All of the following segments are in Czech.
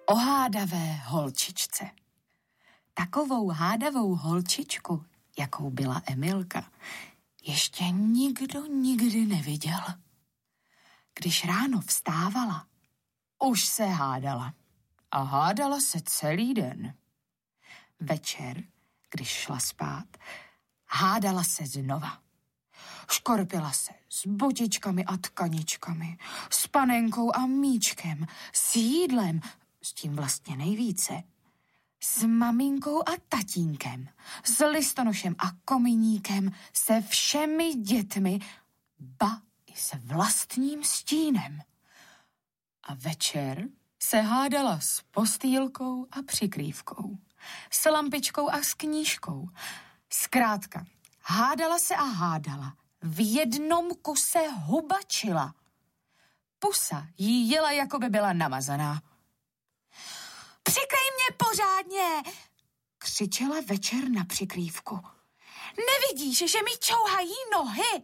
o hádavé holčičce. Takovou hádavou holčičku, jakou byla Emilka, ještě nikdo nikdy neviděl. Když ráno vstávala, už se hádala. A hádala se celý den. Večer, když šla spát, hádala se znova. Škorpila se s botičkami a tkaničkami, s panenkou a míčkem, s jídlem, s tím vlastně nejvíce, s maminkou a tatínkem, s listonošem a kominíkem, se všemi dětmi, ba i s vlastním stínem. A večer se hádala s postýlkou a přikrývkou, s lampičkou a s knížkou. Zkrátka, hádala se a hádala, v jednom kuse hubačila. Pusa jí jela, jako by byla namazaná. Přikryj mě pořádně, křičela večer na přikrývku. Nevidíš, že mi čouhají nohy?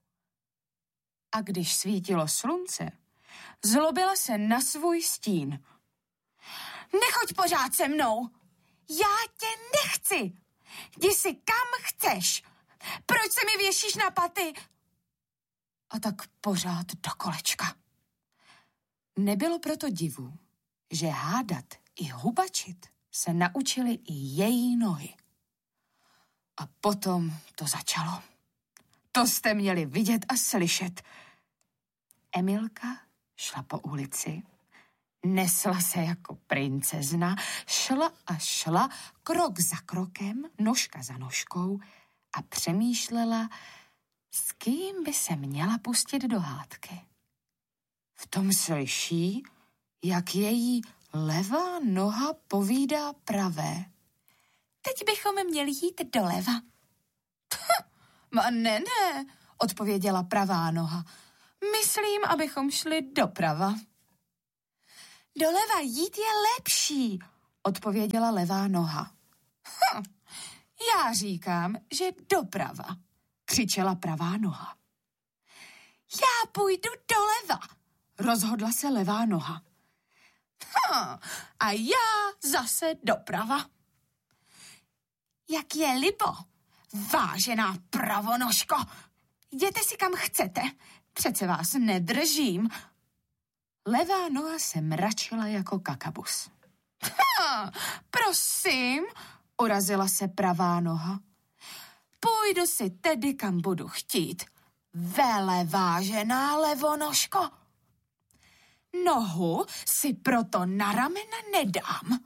A když svítilo slunce, zlobila se na svůj stín. Nechoď pořád se mnou, já tě nechci. Jdi si kam chceš. Proč se mi věšíš na paty? A tak pořád do kolečka. Nebylo proto divu, že hádat i hubačit se naučily i její nohy. A potom to začalo. To jste měli vidět a slyšet. Emilka šla po ulici, nesla se jako princezna, šla a šla, krok za krokem, nožka za nožkou a přemýšlela, s kým by se měla pustit do hádky. V tom slyší, jak její levá noha povídá pravé. Teď bychom měli jít doleva. Ne, odpověděla pravá noha. Myslím, abychom šli doprava. Doleva jít je lepší, odpověděla levá noha. Já říkám, že doprava, křičela pravá noha. Já půjdu doleva, rozhodla se levá noha. A já zase doprava. Jak je libo, vážená pravonožko. Jděte si kam chcete, přece vás nedržím. Levá noha se mračila jako kakabus. Prosím, urazila se pravá noha. Půjdu si tedy, kam budu chtít. Velevážená levonožko. Nohu si proto na ramena nedám.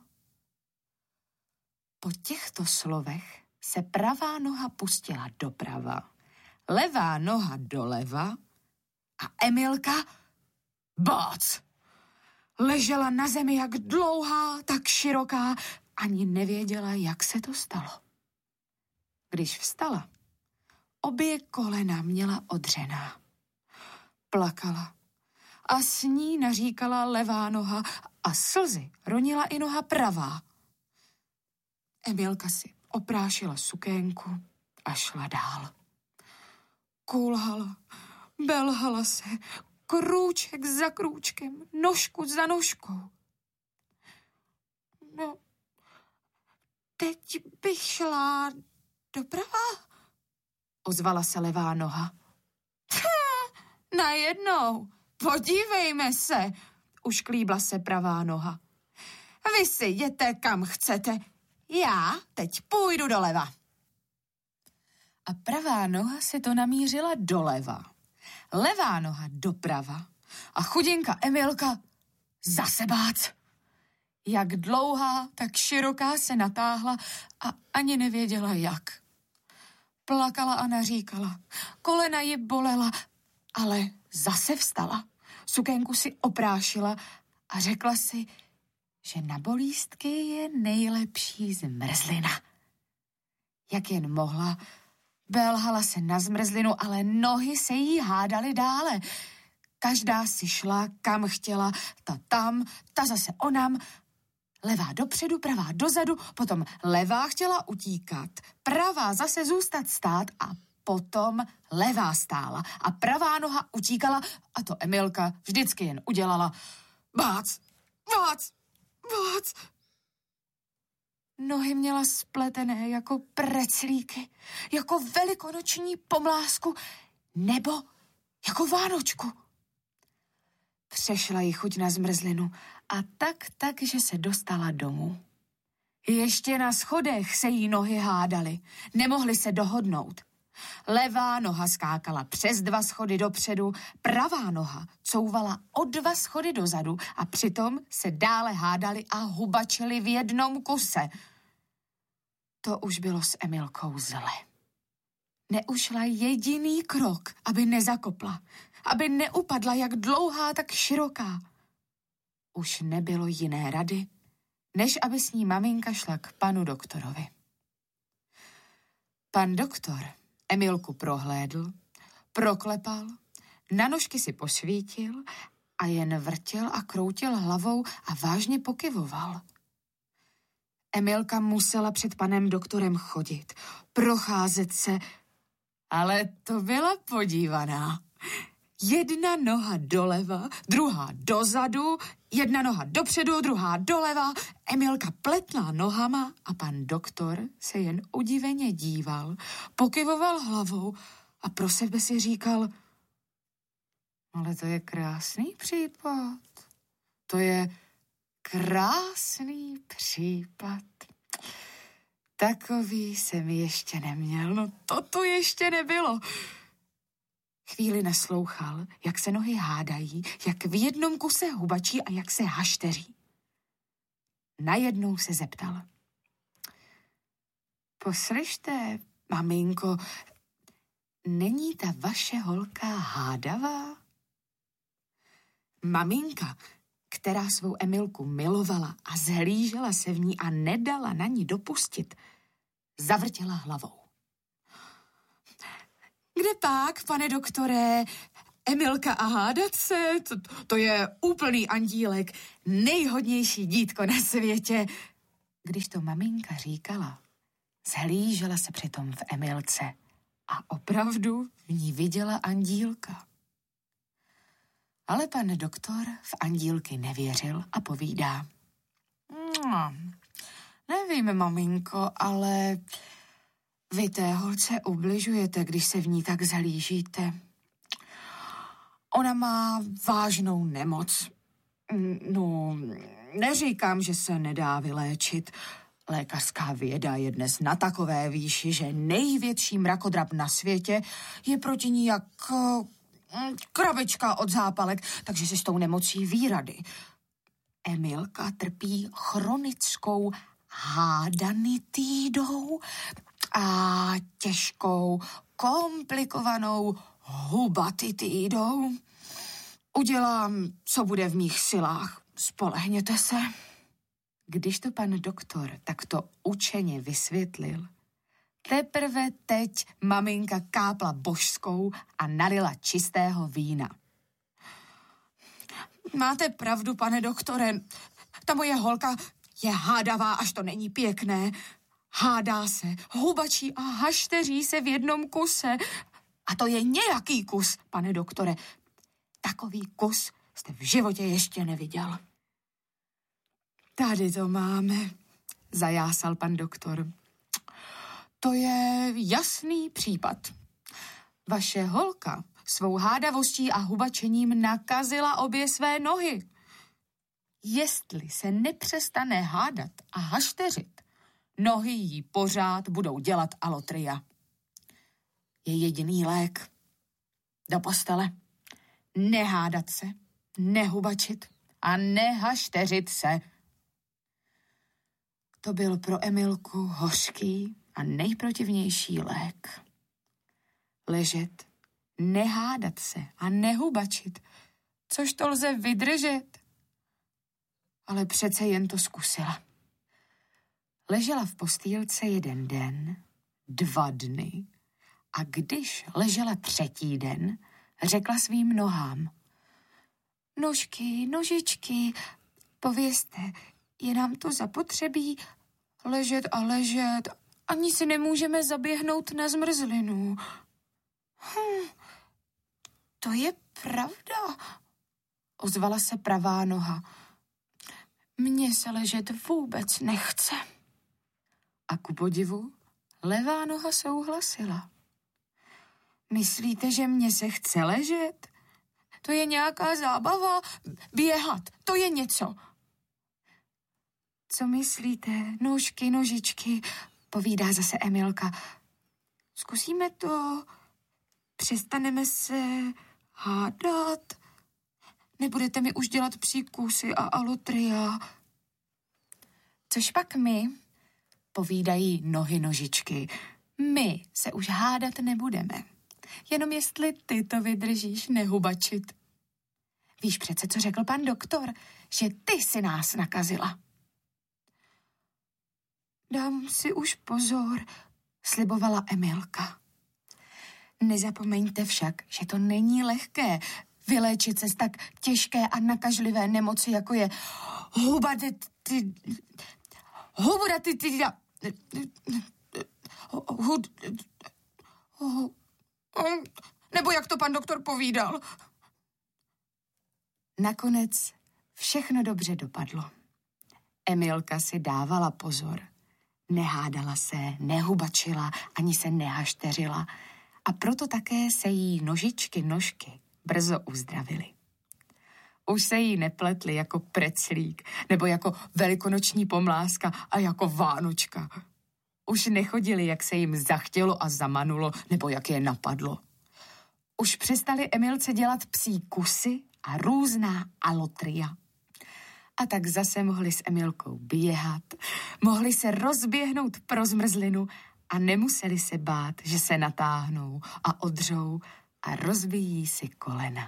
Po těchto slovech se pravá noha pustila doprava, levá noha doleva a Emilka, bác, ležela na zemi jak dlouhá, tak široká, ani nevěděla, jak se to stalo. Když vstala, obě kolena měla odřená. Plakala a s ní naříkala levá noha a slzy ronila i noha pravá. Emilka si oprášila sukénku a šla dál. Kulhala, belhala se, krůček za krůčkem, nožku za nožkou. No, teď bych šla doprava, ozvala se levá noha. Najednou, podívejme se, ušklíbla se pravá noha. Vy si jděte kam chcete, já teď půjdu doleva. A pravá noha si to namířila doleva, levá noha doprava a chudinka Emilka zase bác. Jak dlouhá, tak široká se natáhla a ani nevěděla jak. Plakala a naříkala, kolena ji bolela, ale zase vstala. Sukénku si oprášila a řekla si, že na bolístky je nejlepší zmrzlina. Jak jen mohla, belhala se na zmrzlinu, ale nohy se jí hádaly dále. Každá si šla, kam chtěla, ta tam, ta zase onam. Levá dopředu, pravá dozadu, potom levá chtěla utíkat, pravá zase zůstat stát a potom levá stála a pravá noha utíkala a to Emilka vždycky jen udělala bác, bác, moc. Nohy měla spletené jako preclíky, jako velikonoční pomlásku nebo jako Vánočku. Přešla jí chuť na zmrzlinu a tak, že se dostala domů. Ještě na schodech se jí nohy hádaly, nemohly se dohodnout. Levá noha skákala přes 2 schody dopředu, pravá noha couvala o 2 schody dozadu a přitom se dále hádali a hubačili v jednom kuse. To už bylo s Emilkou zle. Neušla jediný krok, aby nezakopla, aby neupadla jak dlouhá, tak široká. Už nebylo jiné rady, než aby s ní maminka šla k panu doktorovi. Pan doktor Emilku prohlédl, proklepal, na nožky si posvítil a jen vrtěl a kroutil hlavou a vážně pokyvoval. Emilka musela před panem doktorem chodit, procházet se, ale to byla podívaná. Jedna noha doleva, druhá dozadu, jedna noha dopředu, druhá doleva. Emilka pletla nohama a pan doktor se jen udiveně díval, pokyvoval hlavou a pro sebe si říkal, ale to je krásný případ. To je krásný případ. Takový jsem ještě neměl, no to ještě nebylo. Chvíli naslouchal, jak se nohy hádají, jak v jednom kuse hubačí a jak se hašteří. Najednou se zeptal. Poslyšte, maminko, není ta vaše holka hádavá? Maminka, která svou Emilku milovala a zhlížela se v ní a nedala na ní dopustit, zavrtěla hlavou. Kde pak, pane doktore, Emilka a hádat se? To je úplný andílek, nejhodnější dítko na světě. Když to maminka říkala, zhlížela se přitom v Emilce a opravdu v ní viděla andílka. Ale pan doktor v andílky nevěřil a povídá. Nevím, maminko, ale vy té holce ubližujete, když se v ní tak zhlížíte. Ona má vážnou nemoc. No, neříkám, že se nedá vyléčit. Lékařská věda je dnes na takové výši, že největší mrakodrap na světě je proti ní jak krabička od zápalek, takže si s tou nemocí ví rady. Emilka trpí chronickou hádanitídou a těžkou, komplikovanou hubatitídou. Udělám, co bude v mých silách. Spolehněte se. Když to pan doktor takto učeně vysvětlil, teprve teď maminka kápla božskou a nalila čistého vína. Máte pravdu, pane doktore, ta moje holka je hádavá, až to není pěkné. Hádá se, hubačí a hašteří se v jednom kuse. A to je nějaký kus, pane doktore. Takový kus jste v životě ještě neviděl. Tady to máme, zajásal pan doktor. To je jasný případ. Vaše holka svou hádavostí a hubačením nakazila obě své nohy. Jestli se nepřestane hádat a hašteřit, nohy jí pořád budou dělat alotria. Je jediný lék. Do postele. Nehádat se, nehubačit a nehašteřit se. To byl pro Emilku hořký a nejprotivnější lék. Ležet, nehádat se a nehubačit, což to lze vydržet. Ale přece jen to zkusila. Ležela v postýlce 1 den, 2 dny a když ležela 3. den, řekla svým nohám. Nožky, nožičky, povězte, je nám to zapotřebí ležet a ležet, ani si nemůžeme zaběhnout na zmrzlinu. To je pravda, ozvala se pravá noha. Mně se ležet vůbec nechce. A ku podivu levá noha souhlasila. Myslíte, že mně se chce ležet? To je nějaká zábava. Běhat, to je něco. Co myslíte? Nůžky, nožičky, povídá zase Emilka. Zkusíme to. Přestaneme se hádat. Nebudete mi už dělat příkusy a alotria. Což pak my, povídají nohy, nožičky. My se už hádat nebudeme. Jenom jestli ty to vydržíš nehubačit. Víš přece, co řekl pan doktor, že ty si nás nakazila. Dám si už pozor, slibovala Emilka. Nezapomeňte však, že to není lehké vyléčit se z tak těžké a nakažlivé nemoci, jako je nebo jak to pan doktor povídal. Nakonec všechno dobře dopadlo. Emilka si dávala pozor. Nehádala se, nehubačila, ani se nehašteřila a proto také se jí nožičky, nožky brzo uzdravily. Už se jí nepletly jako preclík, nebo jako velikonoční pomlázka a jako vánočka. Už nechodili, jak se jim zachtělo a zamanulo, nebo jak je napadlo. Už přestali Emilce dělat psí kusy a různá alotria. A tak zase mohli s Emilkou běhat, mohli se rozběhnout pro zmrzlinu a nemuseli se bát, že se natáhnou a odřou a rozbijí si kolena.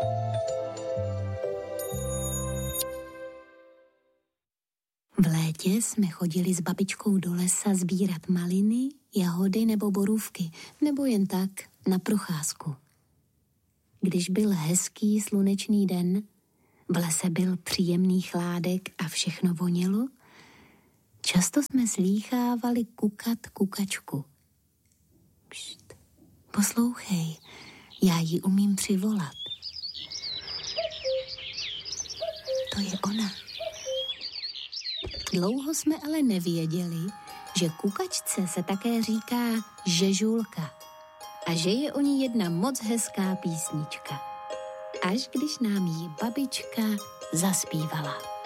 V létě jsme chodili s babičkou do lesa sbírat maliny, jahody nebo borůvky, nebo jen tak na procházku. Když byl hezký slunečný den, v lese byl příjemný chládek a všechno vonělo, často jsme slýchávali kukat kukačku. Pšt, poslouchej, já ji umím přivolat. To je ona. Dlouho jsme ale nevěděli, že kukačce se také říká žežulka a že je o ní jedna moc hezká písnička. Až když nám ji babička zaspívala.